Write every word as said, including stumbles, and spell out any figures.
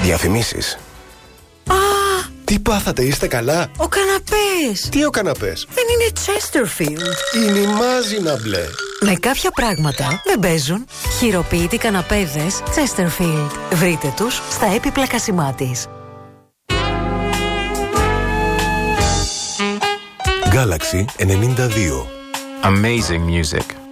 Διαφημίσεις. Α! Τι πάθατε, είστε καλά? Ο καναπές! Τι ο καναπές? Δεν είναι Chesterfield. Είναι η μάζινα μπλε. Με κάποια πράγματα δεν παίζουν. Χειροποίητοι καναπέδες Chesterfield. Βρείτε τους στα έπιπλα Κασιμάτης. Galaxy ενενήντα δύο. Amazing music.